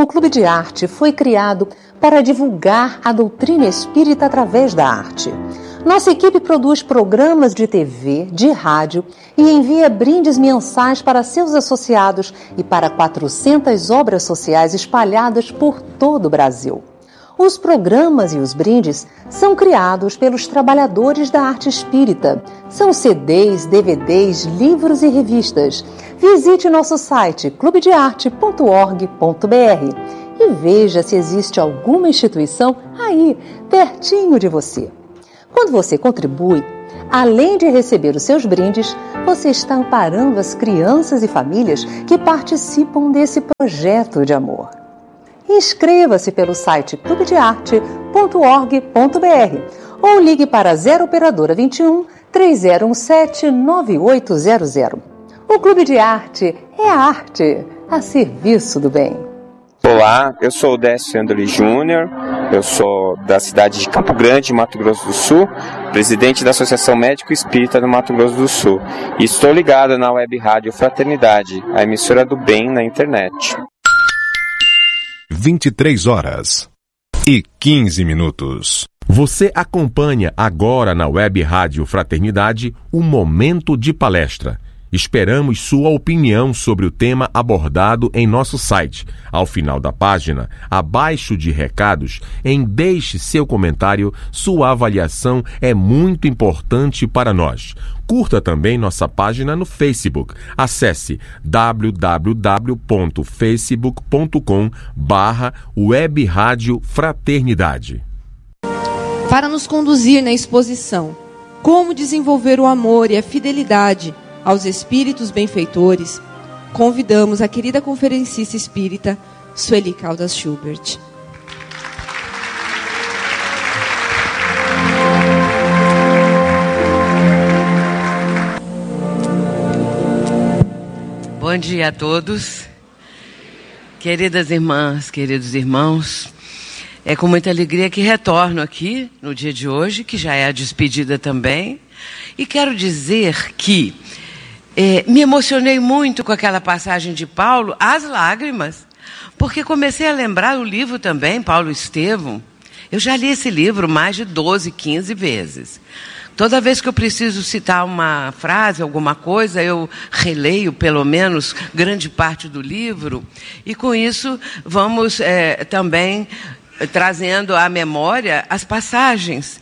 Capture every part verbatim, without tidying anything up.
Clube de Arte foi criado para divulgar a doutrina espírita através da arte. Nossa equipe produz programas de T V, de rádio e envia brindes mensais para seus associados e para quatrocentas obras sociais espalhadas por todo o Brasil. Os programas e os brindes são criados pelos trabalhadores da arte espírita. São C Ds, D V Ds, livros e revistas. Visite nosso site clube de arte ponto org ponto b r e veja se existe alguma instituição aí, pertinho de você. Quando você contribui, além de receber os seus brindes, você está amparando as crianças e famílias que participam desse projeto de amor. Inscreva-se pelo site clube de arte ponto org ponto b r ou ligue para zero operadora vinte e um, três zero um sete, nove oito zero zero. O Clube de Arte é a arte a serviço do bem. Olá, eu sou o Décio Andoli Júnior, eu sou da cidade de Campo Grande, Mato Grosso do Sul, presidente da Associação Médico Espírita do Mato Grosso do Sul, e estou ligado na Web Rádio Fraternidade, a emissora do bem na internet. vinte e três horas e quinze minutos. Você acompanha agora na Web Rádio Fraternidade o Momento de Palestra. Esperamos sua opinião sobre o tema abordado em nosso site. Ao final da página, abaixo de recados, em deixe seu comentário, sua avaliação é muito importante para nós. Curta também nossa página no Facebook. Acesse w w w ponto facebook ponto com barra Web Rádio Fraternidade. Para nos conduzir na exposição Como desenvolver o amor e a fidelidade aos espíritos benfeitores, convidamos a querida conferencista espírita Sueli Caldas Schubert. Bom dia a todos, queridas irmãs, queridos irmãos. É com muita alegria que retorno aqui no dia de hoje, que já é a despedida também, e quero dizer que É, me emocionei muito com aquela passagem de Paulo, às lágrimas, porque comecei a lembrar o livro também, Paulo Estevão. Eu já li esse livro mais de doze, quinze vezes. Toda vez que eu preciso citar uma frase, alguma coisa, eu releio pelo menos grande parte do livro, e com isso vamos é, também trazendo à memória as passagens.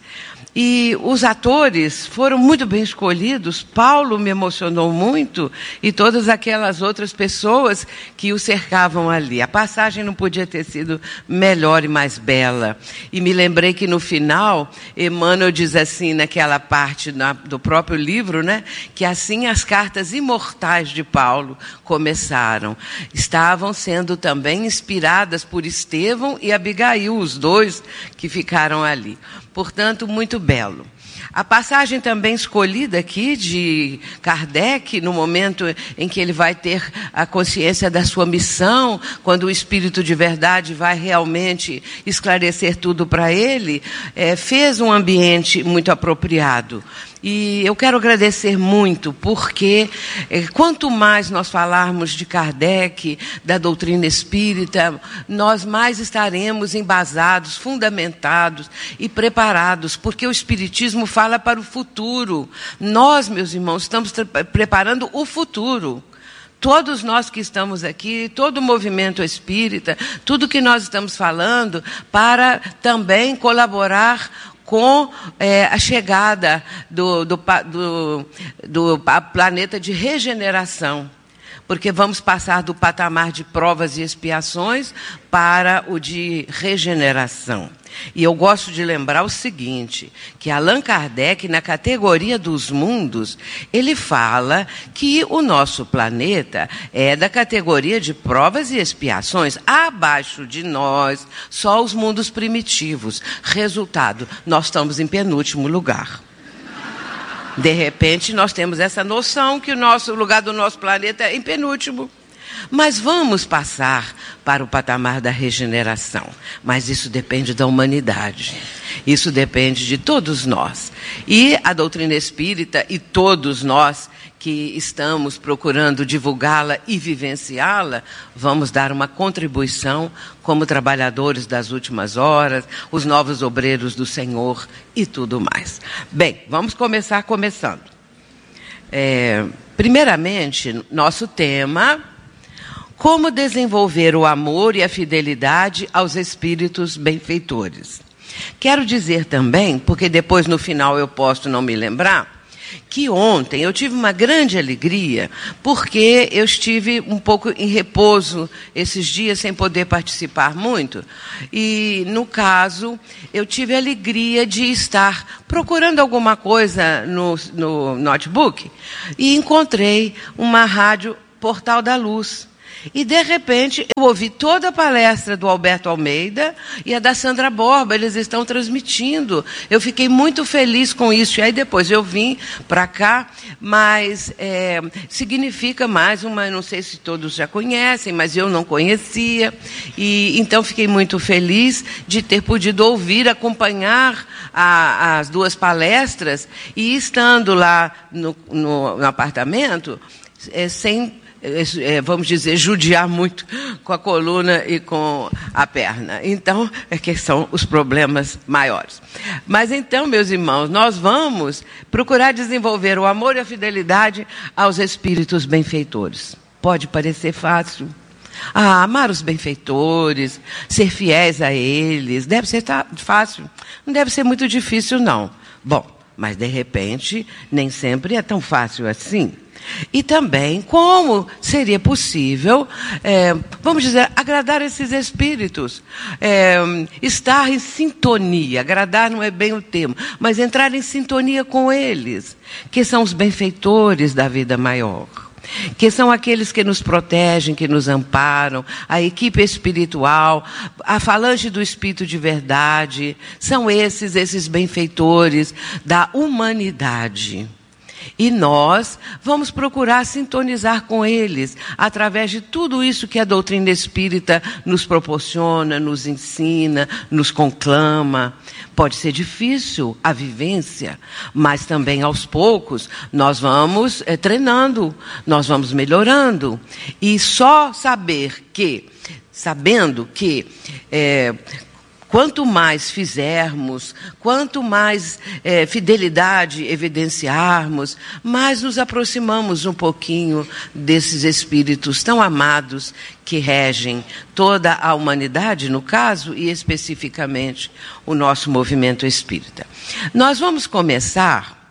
E os atores foram muito bem escolhidos. Paulo me emocionou muito e todas aquelas outras pessoas que o cercavam ali. A passagem não podia ter sido melhor e mais bela. E me lembrei que no final, Emmanuel diz assim, naquela parte na, do próprio livro, né, que assim as cartas imortais de Paulo começaram. Estavam sendo também inspiradas por Estevão e Abigail, os dois que ficaram ali. Portanto, muito belo. A passagem também escolhida aqui de Kardec, no momento em que ele vai ter a consciência da sua missão, quando o Espírito de Verdade vai realmente esclarecer tudo para ele, é, fez um ambiente muito apropriado. E eu quero agradecer muito, porque eh, quanto mais nós falarmos de Kardec, da doutrina espírita, nós mais estaremos embasados, fundamentados e preparados, porque o Espiritismo fala para o futuro. Nós, meus irmãos, estamos preparando o futuro. Todos nós que estamos aqui, todo o movimento espírita, tudo que nós estamos falando, para também colaborar com é, a chegada do, do, do, do planeta de regeneração. Porque vamos passar do patamar de provas e expiações para o de regeneração. E eu gosto de lembrar o seguinte, que Allan Kardec, na categoria dos mundos, ele fala que o nosso planeta é da categoria de provas e expiações. Abaixo de nós, só os mundos primitivos. Resultado, nós estamos em penúltimo lugar. De repente, nós temos essa noção que o nosso, o lugar do nosso planeta é em penúltimo. Mas vamos passar para o patamar da regeneração. Mas isso depende da humanidade. Isso depende de todos nós. E a doutrina espírita e todos nós que estamos procurando divulgá-la e vivenciá-la, vamos dar uma contribuição como trabalhadores das últimas horas, os novos obreiros do Senhor e tudo mais. Bem, vamos começar começando. É, primeiramente, nosso tema: como desenvolver o amor e a fidelidade aos espíritos benfeitores. Quero dizer também, porque depois no final eu posso não me lembrar, que ontem eu tive uma grande alegria, porque eu estive um pouco em repouso esses dias, sem poder participar muito. E, no caso, eu tive a alegria de estar procurando alguma coisa no, no notebook e encontrei uma rádio Portal da Luz. E, de repente, eu ouvi toda a palestra do Alberto Almeida e a da Sandra Borba. Eles estão transmitindo. Eu fiquei muito feliz com isso. E aí, depois, eu vim para cá, mas é, significa mais uma... Não sei se todos já conhecem, mas eu não conhecia. E, então, fiquei muito feliz de ter podido ouvir, acompanhar a, as duas palestras. E, estando lá no, no, no apartamento, é, sem... vamos dizer, judiar muito com a coluna e com a perna. Então, é que são os problemas maiores. Mas então, meus irmãos, nós vamos procurar desenvolver o amor e a fidelidade aos espíritos benfeitores. Pode parecer fácil. Ah, amar os benfeitores, ser fiéis a eles, deve ser fácil. Não deve ser muito difícil, não. Bom, mas de repente, nem sempre é tão fácil assim. E também como seria possível, é, vamos dizer, agradar esses espíritos, é, estar em sintonia. Agradar não é bem o termo, mas entrar em sintonia com eles, que são os benfeitores da vida maior, que são aqueles que nos protegem, que nos amparam, a equipe espiritual, a falange do Espírito de verdade. São esses, esses benfeitores da humanidade. E nós vamos procurar sintonizar com eles através de tudo isso que a doutrina espírita nos proporciona, nos ensina, nos conclama. Pode ser difícil a vivência, mas também aos poucos nós vamos é, treinando, nós vamos melhorando. E só saber que, sabendo que... É, quanto mais fizermos, quanto mais é, fidelidade evidenciarmos, mais nos aproximamos um pouquinho desses espíritos tão amados que regem toda a humanidade, no caso, e especificamente o nosso movimento espírita. Nós vamos começar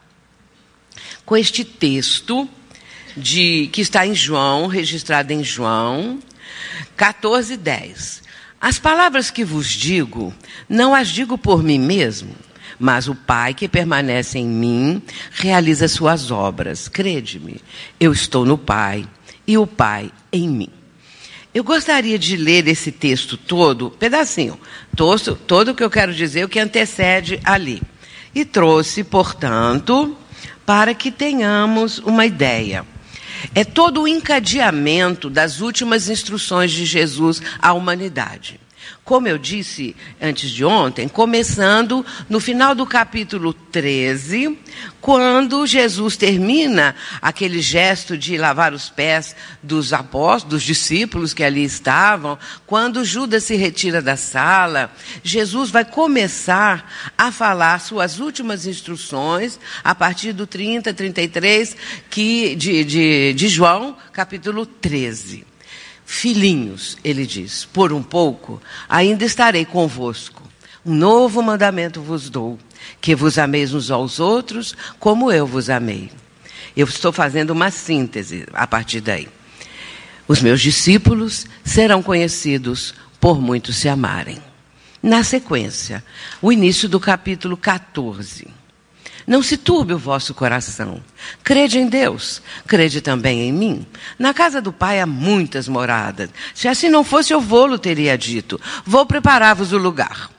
com este texto de, que está em João, registrado em João quatorze, dez. As palavras que vos digo, não as digo por mim mesmo, mas o Pai que permanece em mim realiza suas obras. Crede-me, eu estou no Pai e o Pai em mim. Eu gostaria de ler esse texto todo, pedacinho, todo, todo o que eu quero dizer, o que antecede ali. E trouxe, portanto, para que tenhamos uma ideia. É todo o encadeamento das últimas instruções de Jesus à humanidade. Como eu disse antes de ontem, começando no final do capítulo treze, quando Jesus termina aquele gesto de lavar os pés dos apóstolos, dos discípulos que ali estavam, quando Judas se retira da sala, Jesus vai começar a falar suas últimas instruções, a partir do trinta, trinta e três, que, de, de, de João, capítulo treze. Filhinhos, ele diz, por um pouco ainda estarei convosco. Um novo mandamento vos dou, que vos ameis uns aos outros, como eu vos amei. Eu estou fazendo uma síntese a partir daí. Os meus discípulos serão conhecidos por muitos se amarem. Na sequência, o início do capítulo quatorze. Não se turbe o vosso coração. Crede em Deus, crede também em mim. Na casa do Pai há muitas moradas. Se assim não fosse, eu vou-lo teria dito. Vou preparar-vos o lugar.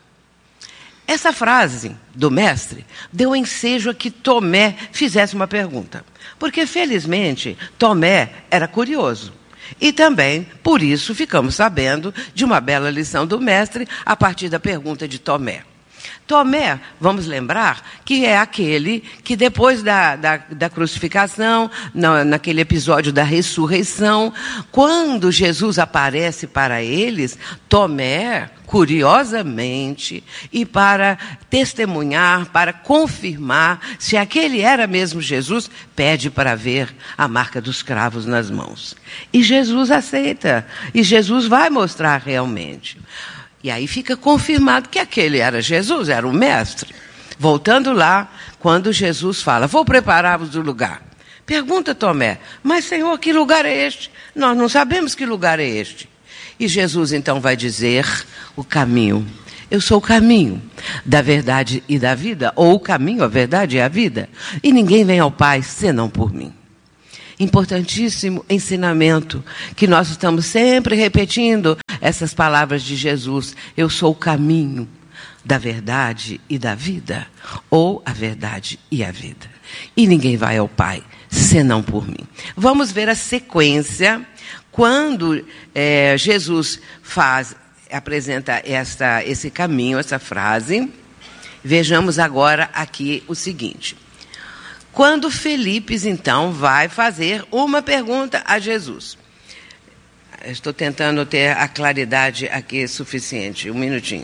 Essa frase do mestre deu ensejo a que Tomé fizesse uma pergunta. Porque, felizmente, Tomé era curioso. E também, por isso, ficamos sabendo de uma bela lição do mestre a partir da pergunta de Tomé. Tomé, vamos lembrar, que é aquele que depois da, da, da crucificação, na, naquele episódio da ressurreição, quando Jesus aparece para eles, Tomé, curiosamente, e para testemunhar, para confirmar se aquele era mesmo Jesus, pede para ver a marca dos cravos nas mãos. E Jesus aceita, e Jesus vai mostrar realmente. E aí fica confirmado que aquele era Jesus, era o mestre. Voltando lá, quando Jesus fala, vou preparar-vos o lugar. Pergunta Tomé, mas Senhor, que lugar é este? Nós não sabemos que lugar é este. E Jesus então vai dizer o caminho. Eu sou o caminho da verdade e da vida, ou o caminho, a verdade e a vida. E ninguém vem ao Pai senão por mim. Importantíssimo ensinamento, que nós estamos sempre repetindo essas palavras de Jesus. Eu sou o caminho da verdade e da vida, ou a verdade e a vida. E ninguém vai ao Pai senão por mim. Vamos ver a sequência, quando é, Jesus faz, apresenta esta, esse caminho, essa frase. Vejamos agora aqui o seguinte. Quando Felipe, então, vai fazer uma pergunta a Jesus. Estou tentando ter a claridade aqui suficiente. Um minutinho.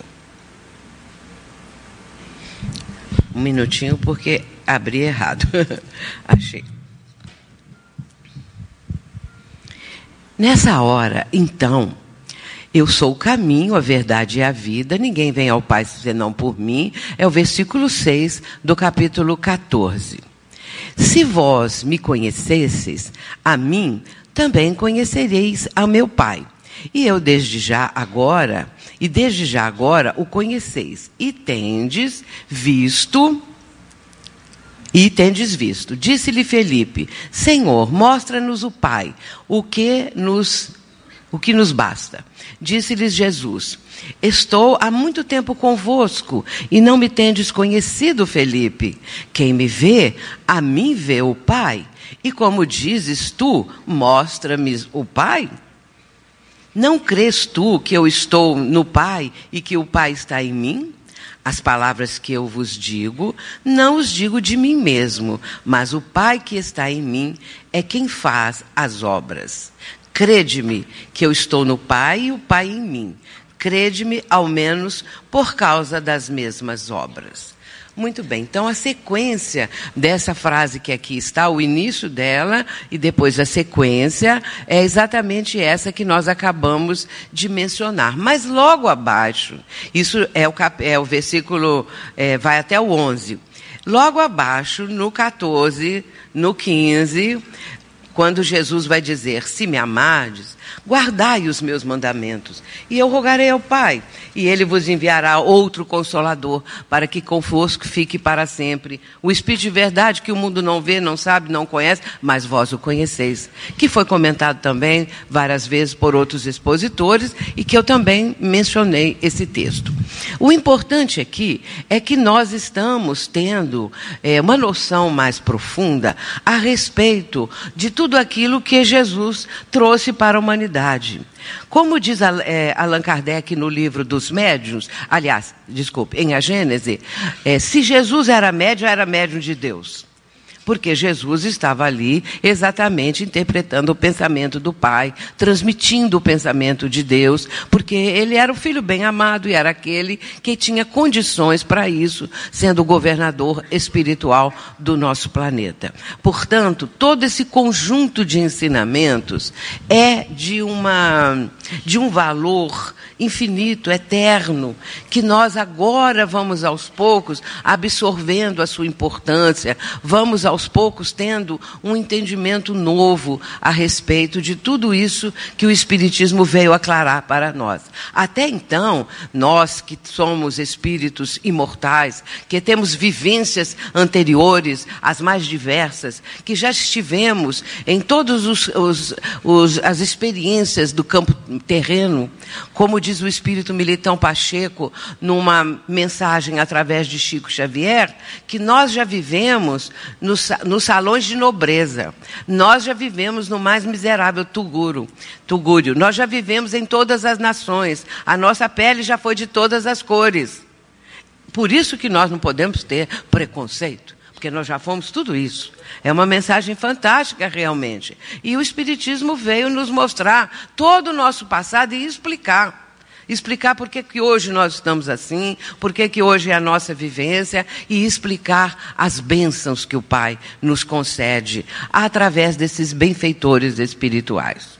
Um minutinho, porque abri errado. Achei. Nessa hora, então, eu sou o caminho, a verdade e a vida, ninguém vem ao Pai senão por mim. É o versículo seis do capítulo catorze. Se vós me conhecesseis, a mim também conhecereis a meu Pai. E eu desde já agora, e desde já agora o conheceis. E tendes visto, e tendes visto. Disse-lhe Felipe, Senhor, mostra-nos o Pai, o que nos, o que nos basta. Disse-lhes Jesus, estou há muito tempo convosco e não me tendes conhecido, Felipe. Quem me vê, a mim vê o Pai. E como dizes tu, mostra-me o Pai? Não crês tu que eu estou no Pai e que o Pai está em mim? As palavras que eu vos digo, não os digo de mim mesmo, mas o Pai que está em mim é quem faz as obras. Crede-me que eu estou no Pai e o Pai em mim. Crede-me, ao menos, por causa das mesmas obras. Muito bem, então a sequência dessa frase que aqui está, o início dela e depois a sequência, é exatamente essa que nós acabamos de mencionar. Mas logo abaixo, isso é o, cap, é o versículo, é, vai até o onze. Logo abaixo, no catorze, no quinze, quando Jesus vai dizer, se me amardes, guardai os meus mandamentos, e eu rogarei ao Pai, e Ele vos enviará outro Consolador, para que convosco fique para sempre. O Espírito de verdade, que o mundo não vê, não sabe, não conhece, mas vós o conheceis. Que foi comentado também várias vezes por outros expositores, e que eu também mencionei esse texto. O importante aqui é que nós estamos tendo é, uma noção mais profunda a respeito de tudo aquilo que Jesus trouxe para a humanidade. Como diz é, Allan Kardec no livro dos médiuns, aliás, desculpe, em A Gênese, é, se Jesus era médium, era médium de Deus. Porque Jesus estava ali exatamente interpretando o pensamento do Pai, transmitindo o pensamento de Deus, porque ele era o filho bem amado e era aquele que tinha condições para isso, sendo o governador espiritual do nosso planeta. Portanto, todo esse conjunto de ensinamentos é de, uma, de um valor infinito, eterno, que nós agora vamos aos poucos absorvendo a sua importância, vamos aos poucos tendo um entendimento novo a respeito de tudo isso que o Espiritismo veio aclarar para nós. Até então, nós que somos espíritos imortais, que temos vivências anteriores, as mais diversas, que já estivemos em todas os, os, os, as experiências do campo terreno, como diz o Espírito Militão Pacheco, numa mensagem através de Chico Xavier, que nós já vivemos nos, nos salões de nobreza, nós já vivemos no mais miserável tuguro, tugúrio, nós já vivemos em todas as nações, a nossa pele já foi de todas as cores. Por isso que nós não podemos ter preconceito, porque nós já fomos tudo isso. É uma mensagem fantástica, realmente. E o Espiritismo veio nos mostrar todo o nosso passado e explicar. Explicar por que que hoje nós estamos assim, por que que hoje é a nossa vivência, e explicar as bênçãos que o Pai nos concede através desses benfeitores espirituais.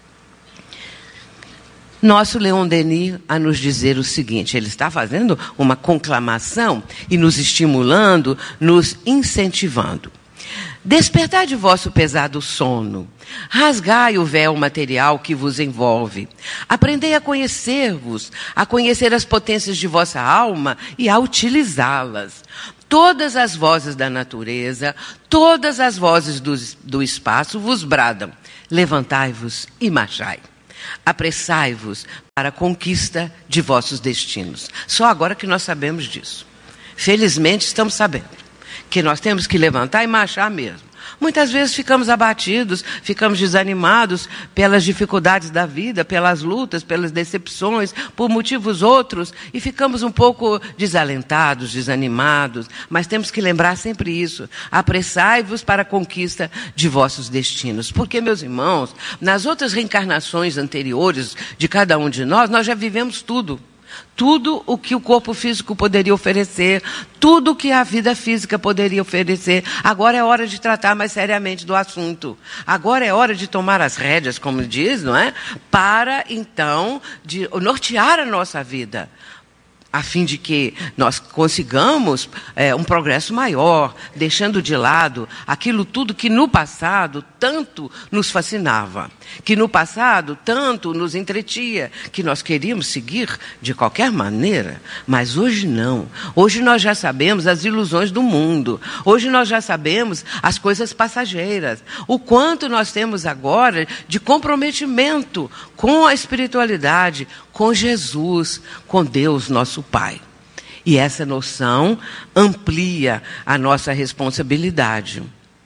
Nosso Leon Denis a nos dizer o seguinte, ele está fazendo uma conclamação e nos estimulando, nos incentivando. Despertai de vosso pesado sono, rasgai o véu material que vos envolve, aprendei a conhecer-vos, a conhecer as potências de vossa alma e a utilizá-las. Todas as vozes da natureza, todas as vozes do, do espaço vos bradam, levantai-vos e marchai. Apressai-vos para a conquista de vossos destinos. Só agora que nós sabemos disso. Felizmente estamos sabendo que nós temos que levantar e marchar mesmo. Muitas vezes ficamos abatidos, ficamos desanimados pelas dificuldades da vida, pelas lutas, pelas decepções, por motivos outros, e ficamos um pouco desalentados, desanimados. Mas temos que lembrar sempre isso. Apressai-vos para a conquista de vossos destinos. Porque, meus irmãos, nas outras reencarnações anteriores de cada um de nós, nós já vivemos tudo. Tudo o que o corpo físico poderia oferecer, tudo o que a vida física poderia oferecer. Agora é hora de tratar mais seriamente do assunto. Agora é hora de tomar as rédeas, como diz, não é? Para, então, de nortear a nossa vida, a fim de que nós consigamos é, um progresso maior, deixando de lado aquilo tudo que no passado tanto nos fascinava, que no passado tanto nos entretia, que nós queríamos seguir de qualquer maneira, mas hoje não. Hoje nós já sabemos as ilusões do mundo, hoje nós já sabemos as coisas passageiras, o quanto nós temos agora de comprometimento com a espiritualidade, com Jesus, com Deus, nosso Pai. E essa noção amplia a nossa responsabilidade.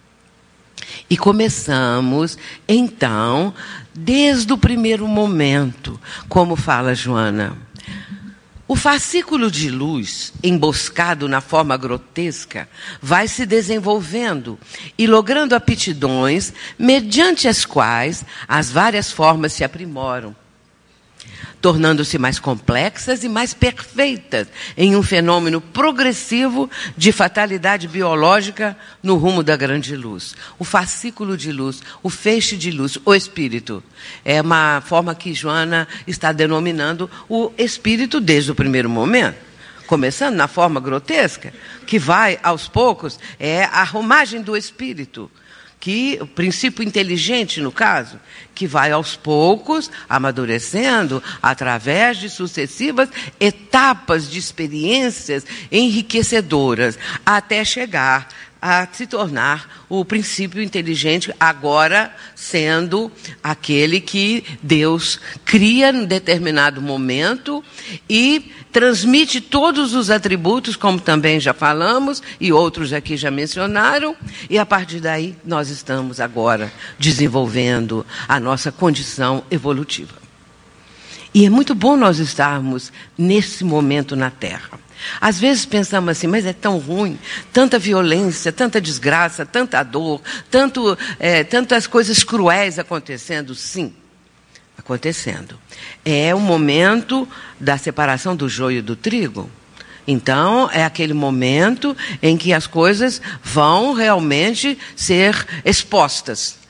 E começamos, então, desde o primeiro momento, como fala Joana. O fascículo de luz, emboscado na forma grotesca, vai se desenvolvendo e logrando aptidões mediante as quais as várias formas se aprimoram, tornando-se mais complexas e mais perfeitas em um fenômeno progressivo de fatalidade biológica no rumo da grande luz. O fascículo de luz, o feixe de luz, o espírito. É uma forma que Joana está denominando o espírito desde o primeiro momento. Começando na forma grotesca, que vai aos poucos, é a romagem do espírito. Que o princípio inteligente, no caso, que vai aos poucos amadurecendo através de sucessivas etapas de experiências enriquecedoras, até chegar a se tornar o princípio inteligente, agora sendo aquele que Deus cria em determinado momento e transmite todos os atributos, como também já falamos, e outros aqui já mencionaram, e a partir daí nós estamos agora desenvolvendo a nossa condição evolutiva. E é muito bom nós estarmos nesse momento na Terra. Às vezes pensamos assim, mas é tão ruim, tanta violência, tanta desgraça, tanta dor, tanto, é, tantas coisas cruéis acontecendo. Sim, acontecendo. É o momento da separação do joio e do trigo. Então, é aquele momento em que as coisas vão realmente ser expostas.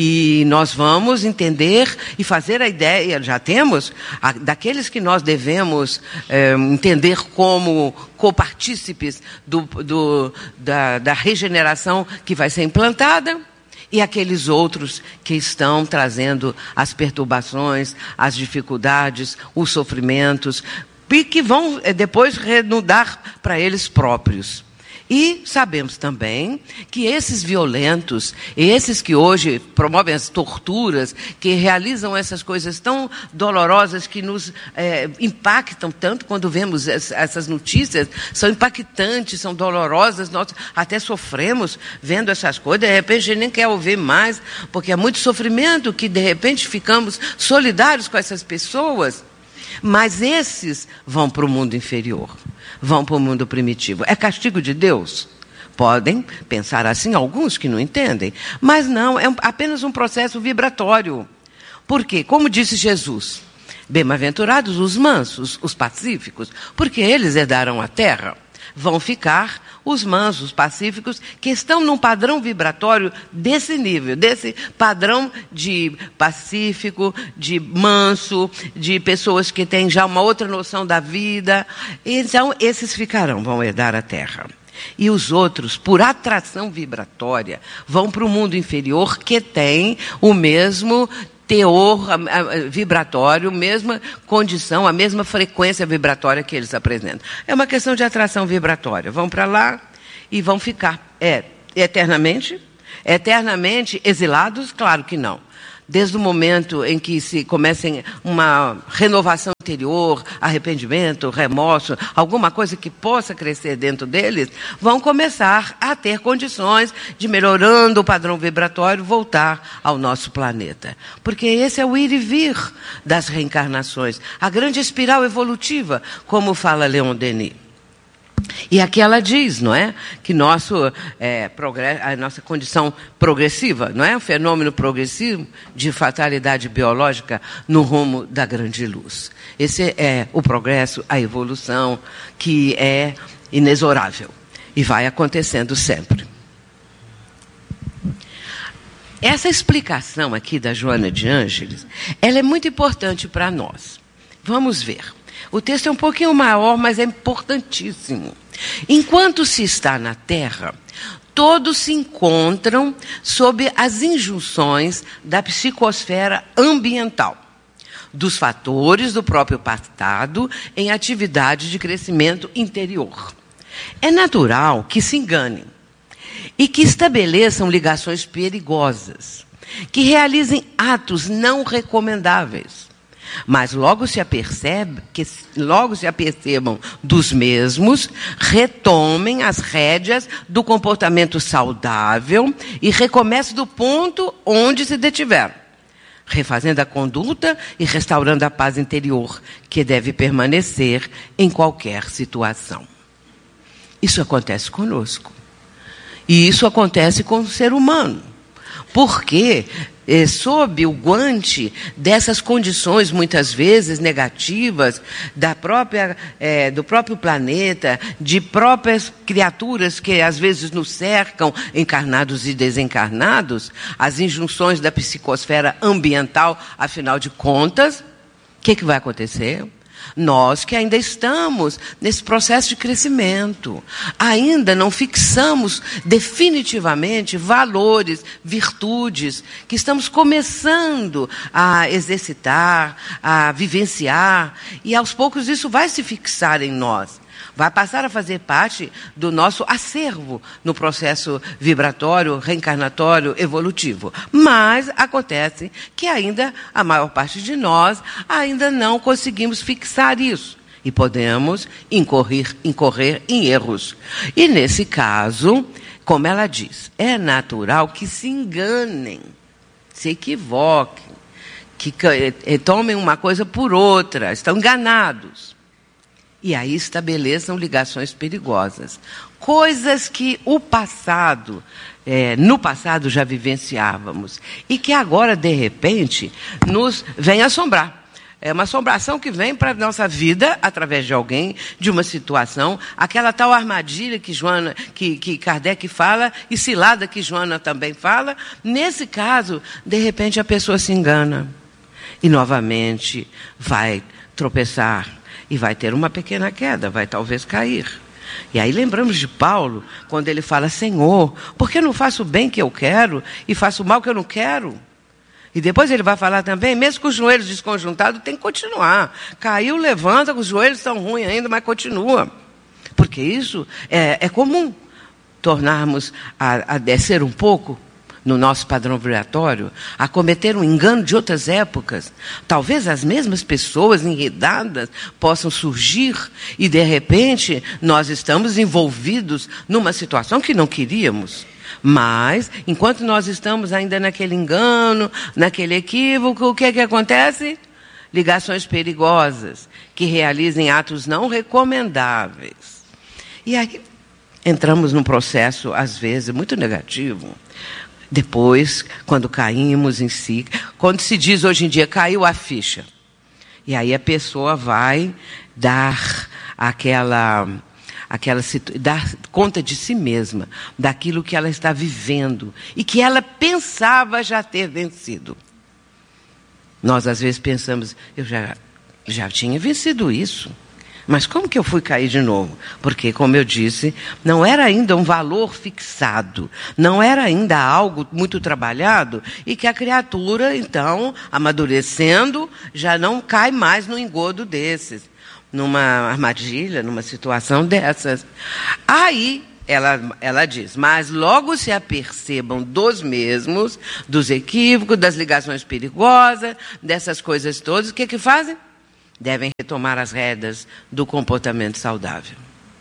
E nós vamos entender e fazer a ideia, já temos, a, daqueles que nós devemos é, entender como copartícipes do, do, da, da regeneração que vai ser implantada, e aqueles outros que estão trazendo as perturbações, as dificuldades, os sofrimentos, e que vão é, depois renudar para eles próprios. E sabemos também que esses violentos, esses que hoje promovem as torturas, que realizam essas coisas tão dolorosas que nos é, impactam tanto quando vemos essas notícias, são impactantes, são dolorosas, nós até sofremos vendo essas coisas, de repente a gente nem quer ouvir mais, porque é muito sofrimento que de repente ficamos solidários com essas pessoas. Mas esses vão para o mundo inferior, vão para o mundo primitivo. É castigo de Deus? Podem pensar assim alguns que não entendem, mas não, é apenas um processo vibratório. Por quê? Como disse Jesus, bem-aventurados os mansos, os pacíficos, porque eles herdarão a terra. Vão ficar os mansos, pacíficos, que estão num padrão vibratório desse nível, desse padrão de pacífico, de manso, de pessoas que têm já uma outra noção da vida. Então, esses ficarão, vão herdar a terra. E os outros, por atração vibratória, vão para o mundo inferior, que tem o mesmo teor vibratório, mesma condição, a mesma frequência vibratória que eles apresentam. É uma questão de atração vibratória. Vão para lá e vão ficar é, eternamente, eternamente exilados? Claro que não. Desde o momento em que se comecem uma renovação interior, arrependimento, remorso, alguma coisa que possa crescer dentro deles, vão começar a ter condições de, melhorando o padrão vibratório, voltar ao nosso planeta. Porque esse é o ir e vir das reencarnações, a grande espiral evolutiva, como fala Leon Denis. E aqui ela diz, não é, que nosso, é, a nossa condição progressiva, não é, um fenômeno progressivo de fatalidade biológica no rumo da grande luz. Esse é o progresso, a evolução, que é inexorável e vai acontecendo sempre. Essa explicação aqui da Joana de Ângeles, ela é muito importante para nós. Vamos ver. O texto é um pouquinho maior, mas é importantíssimo. Enquanto se está na Terra, todos se encontram sob as injunções da psicosfera ambiental, dos fatores do próprio passado em atividade de crescimento interior. É natural que se enganem e que estabeleçam ligações perigosas, que realizem atos não recomendáveis. Mas logo se apercebe, que logo se apercebam dos mesmos, retomem as rédeas do comportamento saudável e recomecem do ponto onde se detiveram, refazendo a conduta e restaurando a paz interior, que deve permanecer em qualquer situação. Isso acontece conosco. E isso acontece com o ser humano. Porque, eh, sob o guante dessas condições, muitas vezes negativas, da própria, eh, do próprio planeta, de próprias criaturas que às vezes nos cercam, encarnados e desencarnados, as injunções da psicosfera ambiental, afinal de contas, o que, que vai acontecer? Nós que ainda estamos nesse processo de crescimento, ainda não fixamos definitivamente valores, virtudes, que estamos começando a exercitar, a vivenciar, e aos poucos isso vai se fixar em nós. Vai passar a fazer parte do nosso acervo no processo vibratório, reencarnatório, evolutivo. Mas acontece que ainda, a maior parte de nós, ainda não conseguimos fixar isso. E podemos incorrer, incorrer em erros. E nesse caso, como ela diz, é natural que se enganem, se equivoquem, que tomem uma coisa por outra, estão enganados. E aí estabeleçam ligações perigosas. Coisas que o passado, é, no passado já vivenciávamos. E que agora, de repente, nos vem assombrar. É uma assombração que vem para a nossa vida, através de alguém, de uma situação. Aquela tal armadilha que, Joana, que, que Kardec fala, e cilada que Joana também fala. Nesse caso, de repente, a pessoa se engana. E, novamente, vai tropeçar. E vai ter uma pequena queda, vai talvez cair. E aí lembramos de Paulo, quando ele fala, Senhor, por que eu não faço o bem que eu quero e faço o mal que eu não quero? E depois ele vai falar também, mesmo com os joelhos desconjuntados, tem que continuar. Caiu, levanta, os joelhos estão ruins ainda, mas continua. Porque isso é, é comum, tornarmos a, a descer um pouco no nosso padrão vibratório, a cometer um engano de outras épocas. Talvez as mesmas pessoas enredadas possam surgir e, de repente, nós estamos envolvidos numa situação que não queríamos. Mas, enquanto nós estamos ainda naquele engano, naquele equívoco, o que é que acontece? ligações perigosas, que realizem atos não recomendáveis. E aí entramos num processo, às vezes, muito negativo. Depois, quando caímos em si, quando se diz hoje em dia, caiu a ficha. E aí a pessoa vai dar aquela, aquela dar conta de si mesma, daquilo que ela está vivendo e que ela pensava já ter vencido. Nós, às vezes, pensamos, eu já, já tinha vencido isso. Mas como que eu fui cair de novo? Porque, como eu disse, não era ainda um valor fixado. Não era ainda algo muito trabalhado e que a criatura, então, amadurecendo, já não cai mais no engodo desses. Numa armadilha, numa situação dessas. Aí, ela, ela diz, mas logo se apercebam dos mesmos, dos equívocos, das ligações perigosas, dessas coisas todas, o que que fazem? Devem retomar as rédeas do comportamento saudável.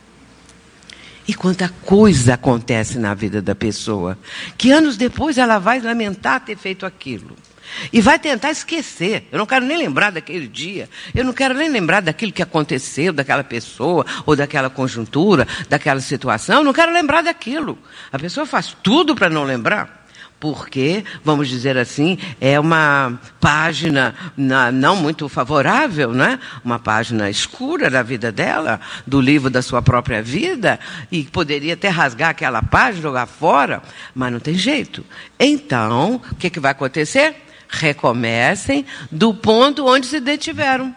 E quanta coisa acontece na vida da pessoa, que anos depois ela vai lamentar ter feito aquilo. E vai tentar esquecer. Eu não quero nem lembrar daquele dia. Eu não quero nem lembrar daquilo que aconteceu, daquela pessoa, ou daquela conjuntura, daquela situação. Eu não quero lembrar daquilo. A pessoa faz tudo para não lembrar. Porque, vamos dizer assim, é uma página na, não muito favorável, né? Uma página escura da vida dela, do livro da sua própria vida, e poderia até rasgar aquela página, jogar fora, mas não tem jeito. Então, o que, que vai acontecer? Recomecem do ponto onde se detiveram.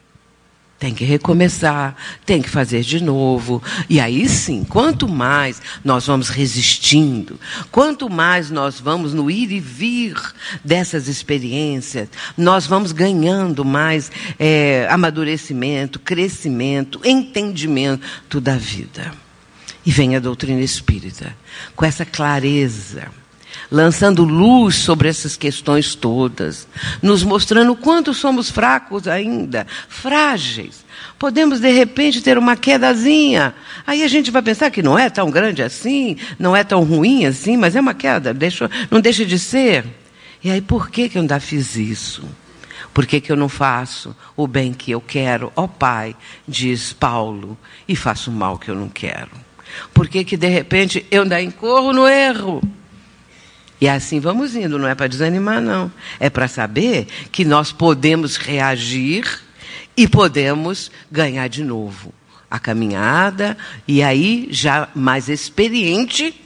Tem que recomeçar, tem que fazer de novo. E aí sim, quanto mais nós vamos resistindo, quanto mais nós vamos no ir e vir dessas experiências, nós vamos ganhando mais é, amadurecimento, crescimento, entendimento da vida. E vem a doutrina espírita, com essa clareza, lançando luz sobre essas questões todas, nos mostrando o quanto somos fracos ainda, frágeis. Podemos, de repente, ter uma quedazinha. Aí a gente vai pensar que não é tão grande assim, não é tão ruim assim, mas é uma queda, deixa, não deixa de ser. E aí, por que que eu ainda fiz isso? Por que que eu não faço o bem que eu quero? Ó Pai, diz Paulo, e faço o mal que eu não quero. Por que que, de repente, eu ainda incorro no erro? E assim vamos indo, não é para desanimar, não. É para saber que nós podemos reagir e podemos ganhar de novo a caminhada, e aí, já mais experiente,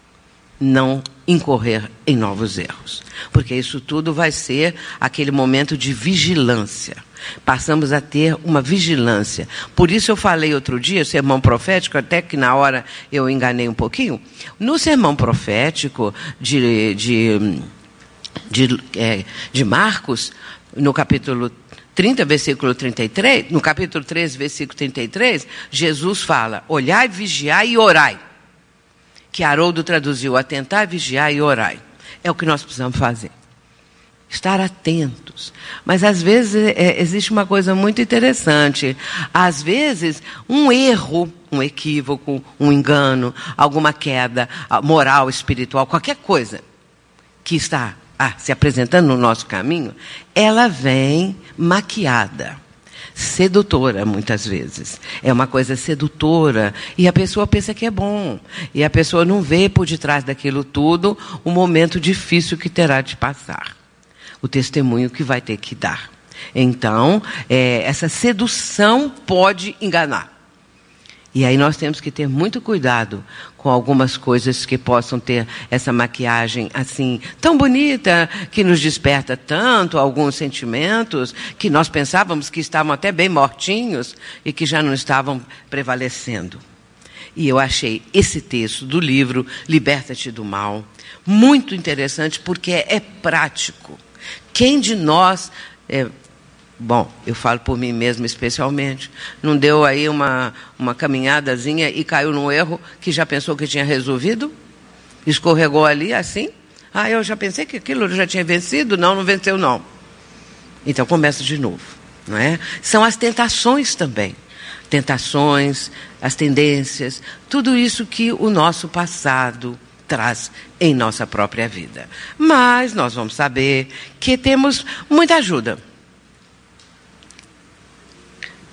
não incorrer em novos erros. Porque isso tudo vai ser aquele momento de vigilância. Passamos a ter uma vigilância. Por isso eu falei outro dia, sermão profético, até que na hora eu enganei um pouquinho. No sermão profético de, de, de, é, de Marcos, no capítulo trinta, versículo trinta e três, no capítulo treze, versículo trinta e três, Jesus fala, olhai, vigiai e orai. Que Haroldo traduziu, atentai, vigiai e orai. É o que nós precisamos fazer. Estar atentos. Mas, às vezes, é, existe uma coisa muito interessante. Às vezes, um erro, um equívoco, um engano, alguma queda moral, espiritual, qualquer coisa que está ah, se apresentando no nosso caminho, ela vem maquiada. Sedutora, muitas vezes. É uma coisa sedutora. E a pessoa pensa que é bom. E a pessoa não vê por detrás daquilo tudo o momento difícil que terá de passar. O testemunho que vai ter que dar. Então, é, essa sedução pode enganar. E aí nós temos que ter muito cuidado com algumas coisas que possam ter essa maquiagem assim, tão bonita, que nos desperta tanto alguns sentimentos, que nós pensávamos que estavam até bem mortinhos e que já não estavam prevalecendo. E eu achei esse texto do livro Liberta-te do Mal muito interessante, porque é prático. Quem de nós... É, Bom, eu falo por mim mesmo especialmente. Não deu aí uma, uma caminhadazinha e caiu num erro que já pensou que tinha resolvido? Escorregou ali assim? Ah, eu já pensei que aquilo já tinha vencido? Não, não venceu não. Então começa de novo, não é? São as tentações também. Tentações, as tendências, tudo isso que o nosso passado traz em nossa própria vida. Mas nós vamos saber que temos muita ajuda.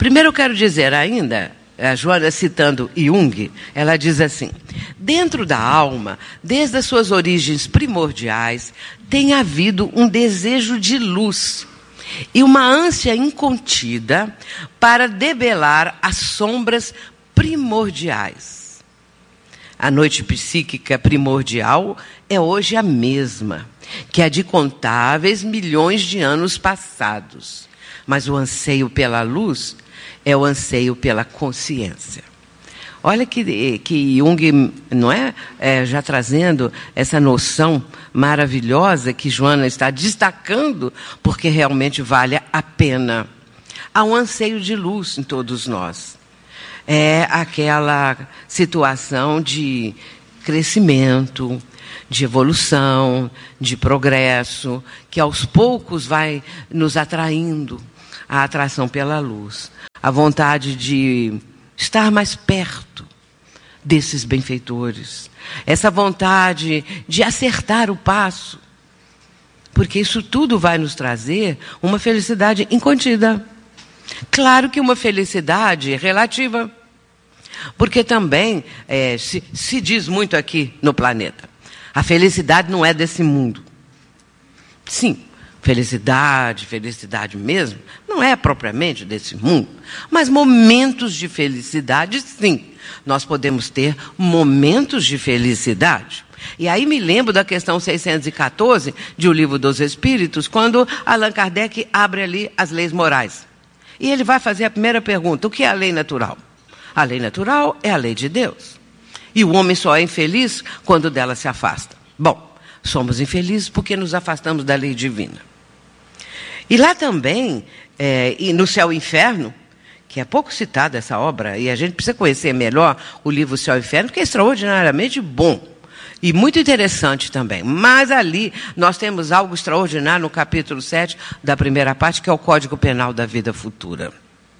Primeiro eu quero dizer ainda, a Joana citando Jung, ela diz assim: dentro da alma, desde as suas origens primordiais, tem havido um desejo de luz e uma ânsia incontida para debelar as sombras primordiais. A noite psíquica primordial é hoje a mesma que a de contáveis milhões de anos passados. Mas o anseio pela luz é o anseio pela consciência. Olha que, que Jung, não é? É, já trazendo essa noção maravilhosa que Joana está destacando, porque realmente vale a pena. Há um anseio de luz em todos nós. É aquela situação de crescimento, de evolução, de progresso, que aos poucos vai nos atraindo, a atração pela luz, a vontade de estar mais perto desses benfeitores, essa vontade de acertar o passo, porque isso tudo vai nos trazer uma felicidade incontida. Claro que uma felicidade relativa, porque também é, se, se diz muito aqui no planeta, a felicidade não é desse mundo. Sim, felicidade, felicidade mesmo, não é propriamente desse mundo, mas momentos de felicidade, sim. Nós podemos ter momentos de felicidade. E aí me lembro da questão seiscentos e quatorze de O Livro dos Espíritos, quando Allan Kardec abre ali as leis morais. E ele vai fazer a primeira pergunta: o que é a lei natural? A lei natural é a lei de Deus. E o homem só é infeliz quando dela se afasta. Bom, somos infelizes porque nos afastamos da lei divina. E lá também, é, e no Céu e Inferno, que é pouco citada essa obra, e a gente precisa conhecer melhor o livro Céu e Inferno, que é extraordinariamente bom. E muito interessante também. Mas ali nós temos algo extraordinário no capítulo sete da primeira parte, que é o Código Penal da Vida Futura.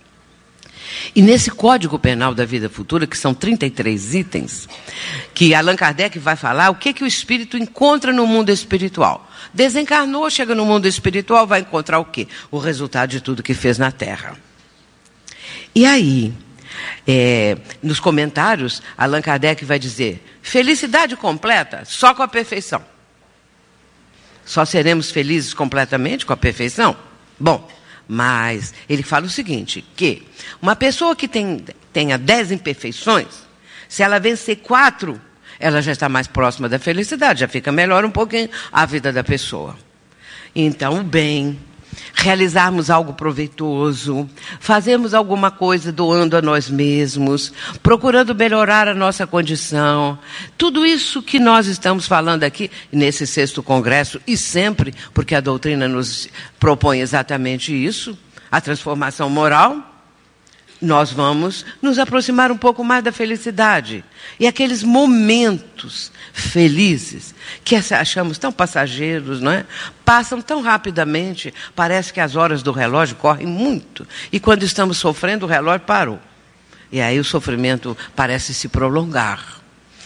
E nesse Código Penal da Vida Futura, que são trinta e três itens, que Allan Kardec vai falar o que, que o espírito encontra no mundo espiritual. Desencarnou, chega no mundo espiritual, vai encontrar o quê? O resultado de tudo que fez na Terra. E aí, é, nos comentários, Allan Kardec vai dizer: felicidade completa só com a perfeição. Só seremos felizes completamente com a perfeição? Bom, mas ele fala o seguinte, que uma pessoa que tem, tenha dez imperfeições, se ela vencer quatro, ela já está mais próxima da felicidade, já fica melhor um pouquinho a vida da pessoa. Então, o bem, realizarmos algo proveitoso, fazermos alguma coisa doando a nós mesmos, procurando melhorar a nossa condição, tudo isso que nós estamos falando aqui nesse sexto congresso, e sempre, porque a doutrina nos propõe exatamente isso, a transformação moral, nós vamos nos aproximar um pouco mais da felicidade. E aqueles momentos felizes, que achamos tão passageiros, não é? Passam tão rapidamente, parece que as horas do relógio correm muito. E quando estamos sofrendo, o relógio parou. E aí o sofrimento parece se prolongar.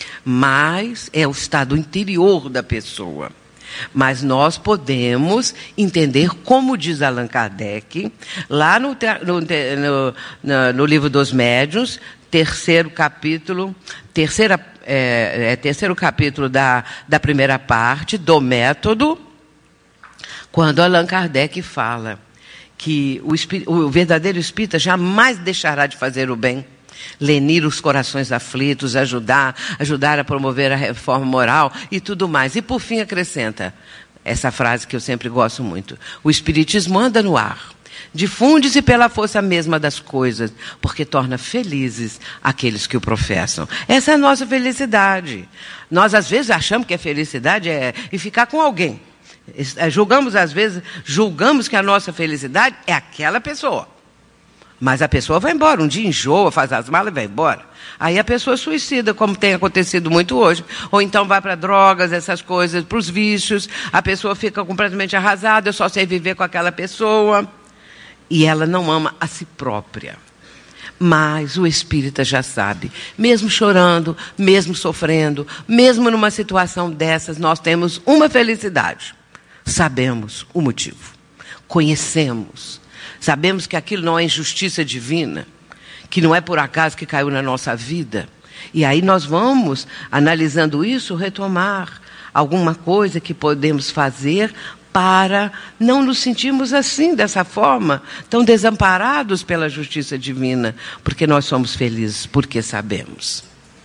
Mas é o estado interior da pessoa. Mas nós podemos entender, como diz Allan Kardec, lá no, no, no, no livro dos Médiuns, terceiro capítulo, terceira, é, é, terceiro capítulo da, da primeira parte, do método, quando Allan Kardec fala que o, espírito, o verdadeiro espírita jamais deixará de fazer o bem, lenir os corações aflitos, ajudar, ajudar a promover a reforma moral e tudo mais. E por fim acrescenta essa frase que eu sempre gosto muito: o espiritismo anda no ar, difunde-se pela força mesma das coisas, porque torna felizes aqueles que o professam. Essa é a nossa felicidade. Nós às vezes achamos que a felicidade é e ficar com alguém. Julgamos às vezes, julgamos que a nossa felicidade é aquela pessoa. Mas a pessoa vai embora, um dia enjoa, faz as malas e vai embora. Aí a pessoa suicida, como tem acontecido muito hoje. Ou então vai para drogas, essas coisas, para os vícios. A pessoa fica completamente arrasada, eu só sei viver com aquela pessoa. E ela não ama a si própria. Mas o espírita já sabe, mesmo chorando, mesmo sofrendo, mesmo numa situação dessas, nós temos uma felicidade. Sabemos o motivo. Conhecemos. Sabemos que aquilo não é injustiça divina, que não é por acaso que caiu na nossa vida. E aí nós vamos, analisando isso, retomar alguma coisa que podemos fazer para não nos sentirmos assim, dessa forma, tão desamparados pela justiça divina, porque nós somos felizes, porque sabemos.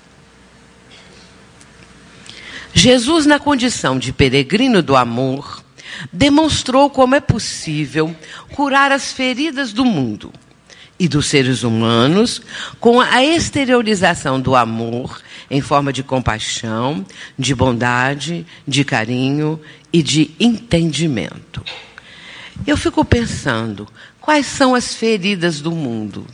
Jesus, na condição de peregrino do amor, demonstrou como é possível curar as feridas do mundo e dos seres humanos com a exteriorização do amor em forma de compaixão, de bondade, de carinho e de entendimento. Eu fico pensando, quais são as feridas do mundo?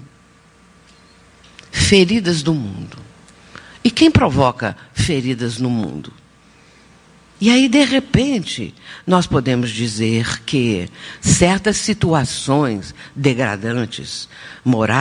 Feridas do mundo. E quem provoca feridas no mundo? E aí, de repente, nós podemos dizer que certas situações degradantes, morais,